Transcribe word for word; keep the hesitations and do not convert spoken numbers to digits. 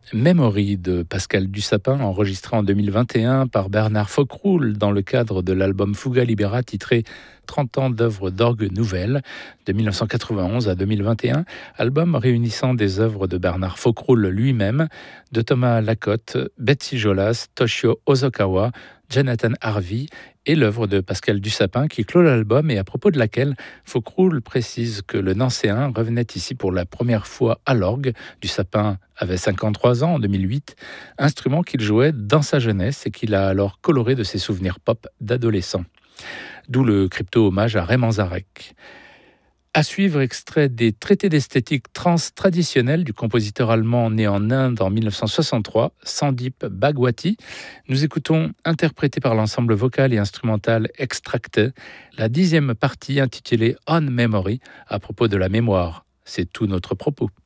Memory de Pascal Dussapin, enregistré en deux mille vingt et un par Bernard Foccroulle dans le cadre de l'album Fuga Libera titré trente ans d'œuvres d'orgue nouvelles de mille neuf cent quatre-vingt-onze à deux mille vingt et un, album réunissant des œuvres de Bernard Foccroulle lui-même, de Thomas Lacotte, Betsy Jolas, Toshio Ozokawa, Jonathan Harvey et l'œuvre de Pascal Dussapin qui clôt l'album et à propos de laquelle Foccroulle précise que le Nancéen revenait ici pour la première fois à l'orgue. Dussapin avait cinquante-trois ans en deux mille huit, instrument qu'il jouait dans sa jeunesse et qu'il a alors coloré de ses souvenirs pop d'adolescent. D'où le crypto-hommage à Raymond Zarek. À suivre, extrait des traités d'esthétique trans traditionnels du compositeur allemand né en Inde en mille neuf cent soixante-trois, Sandip Bhagwati. Nous écoutons, interprété par l'ensemble vocal et instrumental Extracte, la dixième partie intitulée On Memory, à propos de la mémoire. C'est tout notre propos.